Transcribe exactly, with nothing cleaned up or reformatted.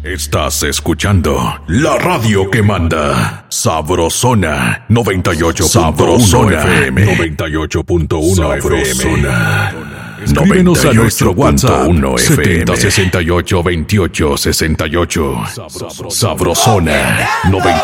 Estás escuchando la radio que manda. Sabrosona noventa y ocho punto uno F M. noventa y ocho punto uno F M. Escríbenos a nuestro WhatsApp setenta sesenta y ocho veintiocho sesenta y ocho. Sabrosona noventa